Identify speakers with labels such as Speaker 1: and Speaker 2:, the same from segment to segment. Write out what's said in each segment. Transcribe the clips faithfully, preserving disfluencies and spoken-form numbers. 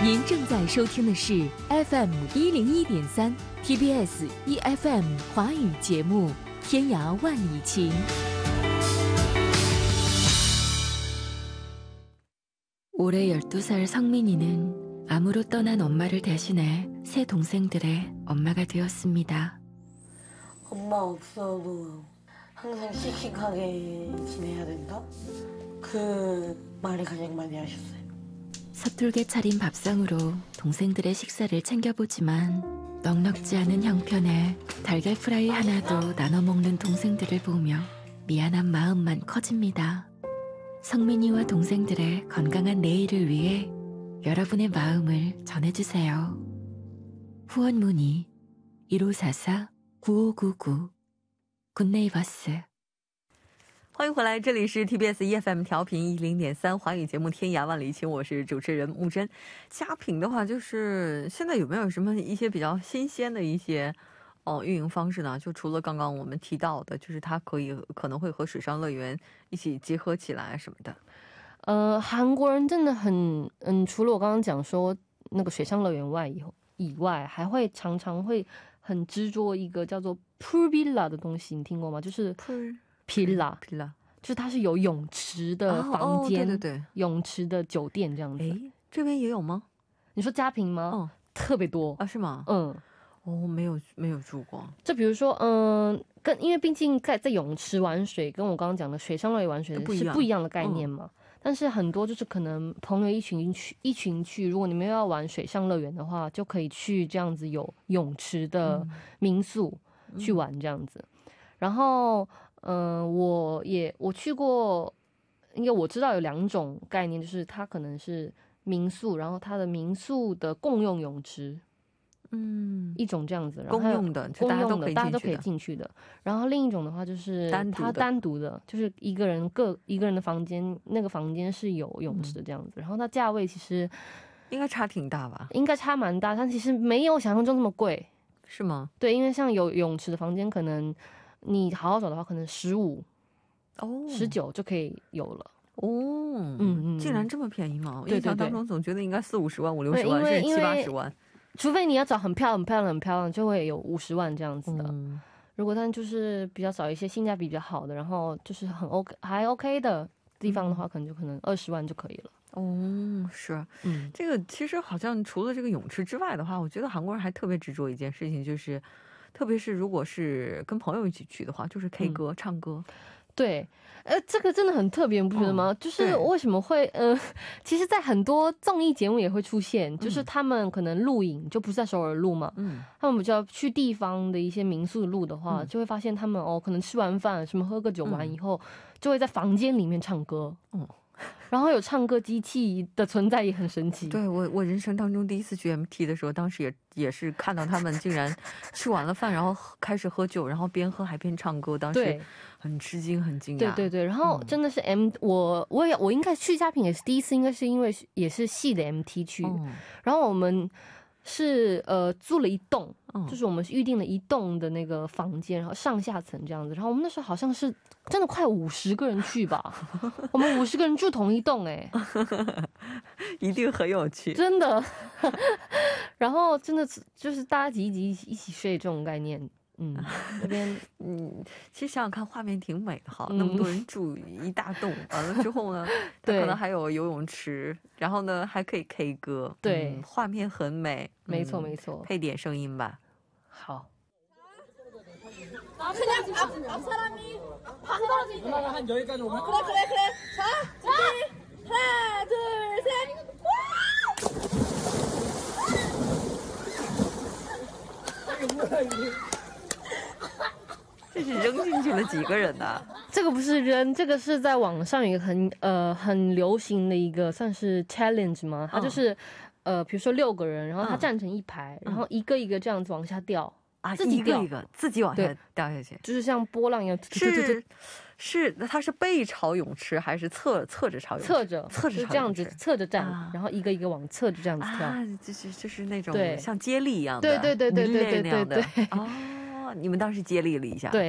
Speaker 1: 您正在收听的是 F M 一零一点三 T B S E F M 华语节目《天涯万里情》。올해 열두 살 성민이는 암으로 떠난 엄마를 대신해 세 동생들의 엄마가 되었습니다.
Speaker 2: 엄마 없어도 항상 씩씩하게 지내야 된다? 그 말을 가장 많이 하셨어요.
Speaker 1: 서툴게 차린 밥상으로 동생들의 식사를 챙겨보지만 넉넉지 않은 형편에 달걀 프라이 하나도 나눠 먹는 동생들을 보며 미안한 마음만 커집니다. 성민이와 동생들의 건강한 내일을 위해 여러분의 마음을 전해주세요. 후원 문의 일오사사 구오구구 굿네이버스。
Speaker 3: 欢迎回来，这里是 T B S E F M 调频一零点三华语节目《天涯万里情》，我是主持人木真。佳品的话，就是现在有没有什么一些比较新鲜的一些哦运营方式呢？就除了刚刚我们提到的，就是它可以可能会和水上乐园一起结合起来什么的。
Speaker 4: 呃，韩国人真的很嗯，除了我刚刚讲说那个水上乐园外以后以外，还会常常会很执着一个叫做 pool villa 的东西，你听过吗？就是
Speaker 3: pool
Speaker 4: villa
Speaker 3: villa，
Speaker 4: 就是它是有泳池的房间，
Speaker 3: 哦哦、对对对，
Speaker 4: 泳池的酒店这样子。
Speaker 3: 诶，这边也有吗？
Speaker 4: 你说嘉平吗？哦，特别多
Speaker 3: 啊，是吗？
Speaker 4: 嗯，
Speaker 3: 哦，没有没有住过。
Speaker 4: 就比如说，嗯、呃，跟因为毕竟在在泳池玩水，跟我刚刚讲的水上乐园玩水是不一样的概念嘛。嗯，但是很多就是可能朋友一群去一群去，如果你们要玩水上乐园的话，就可以去这样子有泳池的民宿去玩这样子。嗯、然后，嗯、呃，我也我去过，因为我知道有两种概念，就是它可能是民宿，然后它的民宿的共用泳池。嗯，一种这样子，然后公用的，公用的，大家都可以进去的。然后另一种的话就是它单独的，就是一个人各一个人的房间，那个房间是有泳池的这样子。然后它价位其实
Speaker 3: 应该差挺大吧？
Speaker 4: 应该差蛮大，但其实没有想象中那么贵，
Speaker 3: 是吗？
Speaker 4: 对，因为像有泳池的房间，可能你好好找的话，可能十五哦十九就可以有了。
Speaker 3: 哦，嗯嗯，竟然这么便宜吗？我印象当中总觉得应该四五十万、五六十万，甚至七八十万。
Speaker 4: 除非你要找很漂亮、很漂亮、很漂亮，就会有五十万这样子的。嗯、如果但就是比较找一些性价比比较好的，然后就是很 OK 还 OK 的地方的话，嗯、可能就可能二十万就可以了。
Speaker 3: 哦，是，嗯，这个其实好像除了这个泳池之外的话，我觉得韩国人还特别执着一件事情，就是特别是如果是跟朋友一起去的话，就是 K 歌、嗯、唱歌。
Speaker 4: 对，呃，这个真的很特别，你不觉得吗？哦、就是为什么会，呃，其实，在很多综艺节目也会出现，嗯、就是他们可能录影就不是在首尔录嘛，嗯，他们比较去地方的一些民宿录的话，嗯、就会发现他们哦，可能吃完饭什么喝个酒完以后，嗯、就会在房间里面唱歌，嗯。然后有唱歌机器的存在也很神奇。
Speaker 3: 对，我我人生当中第一次去 M T 的时候，当时也也是看到他们竟然吃完了饭，然后开始喝酒，然后边喝还边唱歌，当时很吃惊，很惊讶。
Speaker 4: 对对对，然后真的是 M，、嗯、我我也我应该去嘉平也是第一次，应该是因为也是系的 M T 去，嗯、然后我们是呃租了一栋，嗯、就是我们预定了一栋的那个房间，然后上下层这样子，然后我们那时候好像是真的快五十个人去吧，我们五十个人住同一栋哎、欸，
Speaker 3: 一定很有趣，
Speaker 4: 真的。然后真的就是大家挤一挤一起睡这种概念。嗯，那边
Speaker 3: 嗯，其实想想看，画面挺美的哈。嗯、那么多人住一大栋，完了之后呢，它可能还有游泳池，然后呢还可以 K 歌，
Speaker 4: 对，
Speaker 3: 嗯、画面很美。
Speaker 4: 没错、嗯、没错，
Speaker 3: 配点声音吧。
Speaker 4: 好。
Speaker 5: 그냥 앞, 앞 사람이 방 떨어지지. 누나가 한 여기까지 오면. 그래 그래 그래. 자, 준비. 하나, 둘, 셋.
Speaker 3: 이게 뭐야 이게? 这是扔进去了几个人呢？
Speaker 4: 这个不是扔，这个是在网上有一个很呃很流行的一个算是 challenge 吗？它就是、嗯、呃比如说六个人，然后他站成一排，嗯、然后一个一个这样子往下掉。
Speaker 3: 啊，自己掉一个，自己往下掉下去，
Speaker 4: 就是像波浪一样。
Speaker 3: 是是，它是背朝泳池还是侧侧着朝泳池？
Speaker 4: 侧着，
Speaker 3: 侧着
Speaker 4: 这样子，侧着站，然后一个一个往侧着这样子跳。
Speaker 3: 啊，就是就是那种像接力一样的，
Speaker 4: 对对对对对对对对。
Speaker 3: 哦，你们当时接力了一下，
Speaker 4: 对，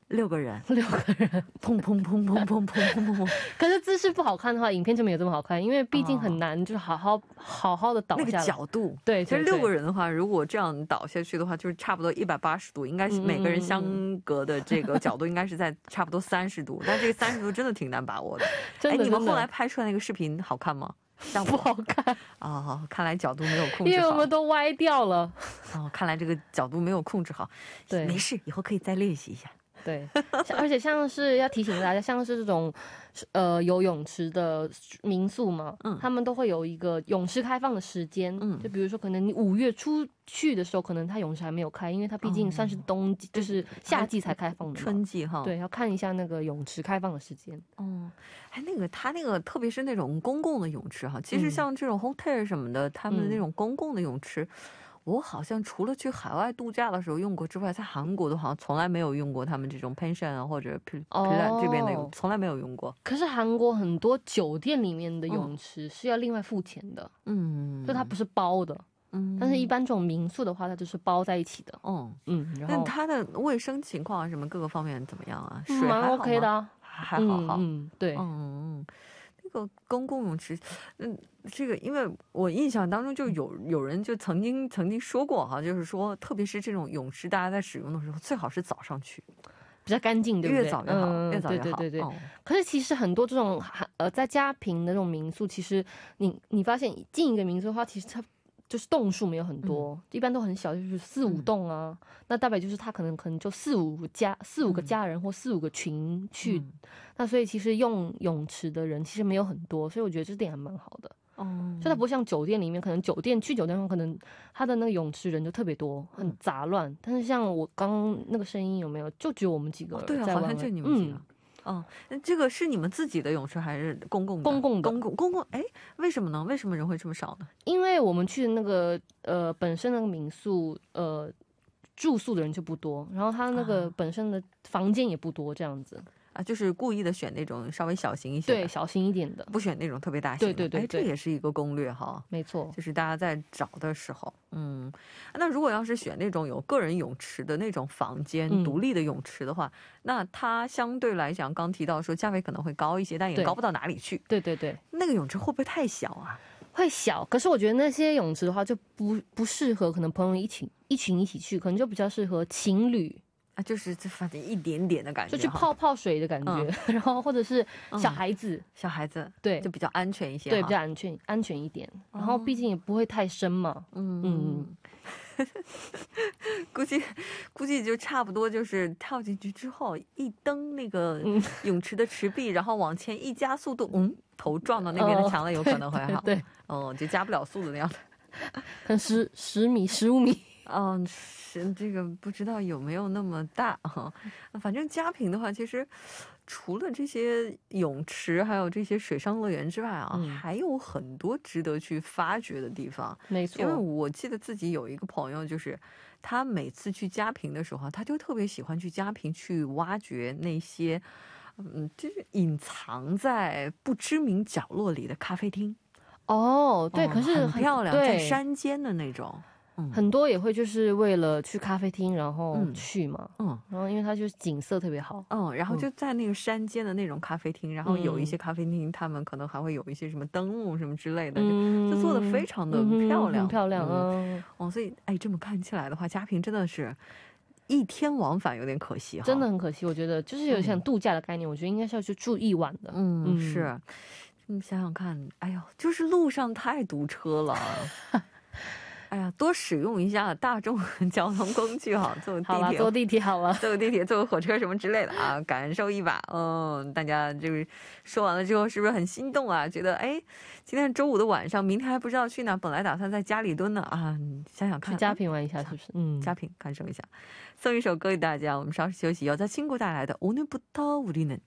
Speaker 3: 六个人，
Speaker 4: 六个人，
Speaker 3: 砰砰砰砰砰砰砰砰砰。
Speaker 4: 可是姿势不好看的话，影片就没有这么好看，因为毕竟很难，就是好好好好的倒下来。
Speaker 3: 那个角度，
Speaker 4: 对，
Speaker 3: 其实六个人的话，如果这样倒下去的话，就是差不多一百八十度，应该是每个人相隔的这个角度应该是在差不多三十度，但这个三十度真的挺难把握的。
Speaker 4: 真的，
Speaker 3: 哎，你们后来拍出来那个视频好看吗？
Speaker 4: 不好看
Speaker 3: 哦，看来角度没有控制好，
Speaker 4: 因为我们都歪掉了。
Speaker 3: 哦，看来这个角度没有控制好。
Speaker 4: 对，
Speaker 3: 没事，以后可以再练习一下。
Speaker 4: 对，而且像是要提醒大家，像是这种呃游泳池的民宿嘛，嗯，他们都会有一个泳池开放的时间，嗯，就比如说可能你五月出去的时候，可能它泳池还没有开，因为它毕竟算是冬季，哦、就是夏季才开放的嘛，
Speaker 3: 春季哈，
Speaker 4: 对，要看一下那个泳池开放的时间。
Speaker 3: 哦，哎，那个它那个特别是那种公共的泳池哈，其实像这种 hotel 什么的，嗯、他们的那种公共的泳池。我好像除了去海外度假的时候用过之外，在韩国的好像从来没有用过他们这种 pension 啊或者 plan 这边的泳，从来没有用过。
Speaker 4: 可是韩国很多酒店里面的泳池是要另外付钱的，嗯，就它不是包的，嗯，但是一般这种民宿的话，它就是包在一起的，嗯嗯。然后
Speaker 3: 它的卫生情况啊，什么各个方面怎么样啊？水
Speaker 4: 蛮 OK 的啊，
Speaker 3: 还好好，
Speaker 4: 嗯，对，
Speaker 3: 嗯。这个公共泳池，嗯，这个因为我印象当中就有有人就曾经曾经说过哈，就是说，特别是这种泳池，大家在使用的时候，最好是早上去，
Speaker 4: 比较干净，对不对？
Speaker 3: 越早越好，
Speaker 4: 嗯、
Speaker 3: 越早越好。
Speaker 4: 对对对对。
Speaker 3: 哦、
Speaker 4: 可是其实很多这种呃在家庭的这种民宿，其实你你发现进一个民宿的话，其实它就是栋数没有很多，嗯、一般都很小，就是四五栋啊。嗯、那代表就是他可能可能就四五家四五个家人或四五个群去。嗯、那所以其实用泳池的人其实没有很多，所以我觉得这点还蛮好的。哦，就它不像酒店里面，可能酒店去酒店的话，可能它的那个泳池人就特别多，很杂乱。嗯、但是像我刚刚那个声音有没有，就只有我们几个人在玩。
Speaker 3: 对啊，好像就你们几个。嗯、哦，那这个是你们自己的泳池还是公共的？
Speaker 4: 公共的，
Speaker 3: 公共公共。哎，为什么呢？为什么人会这么少呢？
Speaker 4: 因为我们去的那个呃本身那个民宿呃住宿的人就不多，然后它那个本身的房间也不多，这样子。
Speaker 3: 啊，就是故意的选那种稍微小型一些的，
Speaker 4: 对，小型一点的，
Speaker 3: 不选那种特别大型的。
Speaker 4: 对对对，
Speaker 3: 哎，这也是一个攻略哈。
Speaker 4: 没错，
Speaker 3: 就是大家在找的时候，嗯，那如果要是选那种有个人泳池的那种房间，嗯、独立的泳池的话，那它相对来讲，刚提到说价位可能会高一些，但也高不到哪里去。
Speaker 4: 对对对，
Speaker 3: 那个泳池会不会太小啊？
Speaker 4: 会小，可是我觉得那些泳池的话就不不适合，可能朋友一起一群一起去，可能就比较适合情侣。
Speaker 3: 啊，就是这反正一点点的感觉，
Speaker 4: 就去泡泡水的感觉，嗯、然后或者是小孩子，
Speaker 3: 嗯、小孩子
Speaker 4: 对，
Speaker 3: 就比较安全一些，
Speaker 4: 对，比较安全安全一点。然后毕竟也不会太深嘛，嗯嗯，
Speaker 3: 估计估计就差不多，就是跳进去之后一蹬那个泳池的池壁，嗯、然后往前一加速度，嗯，头撞到那边的墙了，有可能会哈，
Speaker 4: 对，
Speaker 3: 哦，就加不了速的那样的，
Speaker 4: 可能十十米、十五米。
Speaker 3: 嗯，是这个不知道有没有那么大哈。反正嘉平的话，其实除了这些泳池，还有这些水上乐园之外啊，嗯、还有很多值得去发掘的地方。
Speaker 4: 没错，
Speaker 3: 因为我记得自己有一个朋友，就是他每次去嘉平的时候，他就特别喜欢去嘉平去挖掘那些，嗯，就是隐藏在不知名角落里的咖啡厅。
Speaker 4: 哦，对，哦、可是
Speaker 3: 很漂亮，在山间的那种。
Speaker 4: 很多也会就是为了去咖啡厅，然后去嘛，嗯，然后因为它就是景色特别好，
Speaker 3: 嗯，然后就在那个山间的那种咖啡厅，然后有一些咖啡厅，他们可能还会有一些什么灯笼什么之类的，嗯、就就做的非常的漂亮，
Speaker 4: 很漂亮，
Speaker 3: 嗯，哦，所以哎，这么看起来的话，嘉平真的是一天往返有点可惜哈，
Speaker 4: 真的很可惜，我觉得就是有像度假的概念，我觉得应该是要去住一晚的，
Speaker 3: 嗯，是，你想想看，哎呦，就是路上太堵车了。哎呀，多使用一下大众交通工具哈，坐地铁，
Speaker 4: 坐地铁好了，
Speaker 3: 坐地铁、坐火车什么之类的啊，感受一把。嗯，大家就是说完了之后，是不是很心动啊？觉得哎，今天周五的晚上，明天还不知道去哪，本来打算在家里蹲呢啊，想想看，
Speaker 4: 去嘉平玩一下是不是？嗯，
Speaker 3: 嘉平感受一下。送一首歌给大家，我们稍事休息，由在친구带来的오늘부터 우리는。